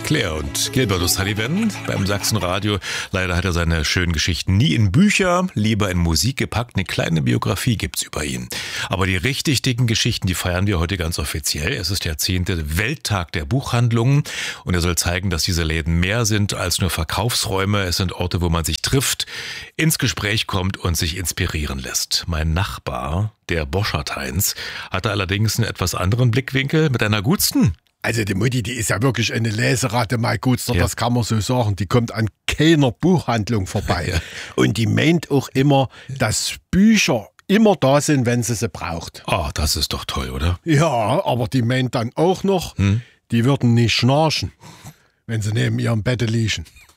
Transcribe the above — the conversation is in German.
Claire und Gilbert O'Sullivan beim Sachsenradio. Leider hat er seine schönen Geschichten nie in Bücher, lieber in Musik gepackt. Eine kleine Biografie gibt's über ihn. Aber die richtig dicken Geschichten, die feiern wir heute ganz offiziell. Es ist der 10. Welttag der Buchhandlungen und er soll zeigen, dass diese Läden mehr sind als nur Verkaufsräume. Es sind Orte, wo man sich trifft, ins Gespräch kommt und sich inspirieren lässt. Mein Nachbar, der Boschert-Heinz, hatte allerdings einen etwas anderen Blickwinkel mit einer Gutsten. Also die Mutti, die ist ja wirklich eine Leseratte, mein Gutster, das kann man so sagen. Die kommt an keiner Buchhandlung vorbei. Ja. Und die meint auch immer, dass Bücher immer da sind, wenn sie braucht. Oh, das ist doch toll, oder? Ja, aber die meint dann auch noch, die würden nicht schnarchen, wenn sie neben ihrem Bett liegen.